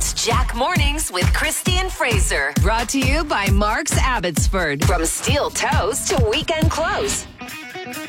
It's Jack Mornings with Christy and Fraser. Brought to you by Mark's Abbotsford. From steel toes to weekend clothes.